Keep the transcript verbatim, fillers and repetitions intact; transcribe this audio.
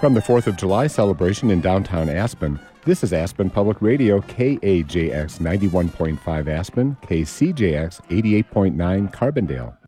From the fourth of July celebration in downtown Aspen, this is Aspen Public Radio, K A J X ninety-one point five Aspen, K C J X eighty-eight point nine Carbondale.